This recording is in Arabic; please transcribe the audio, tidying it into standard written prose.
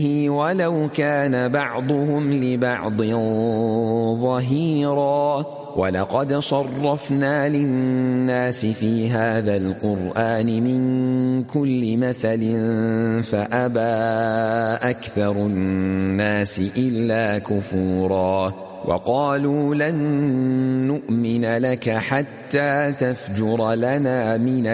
ولو كان بعضهم لبعض ظهيرا ولقد صرفنا للناس في هذا القرآن من كل مثل فأبى أكثر الناس إلا كفورا وقالوا لن نؤمن لك حتى تفجر لنا من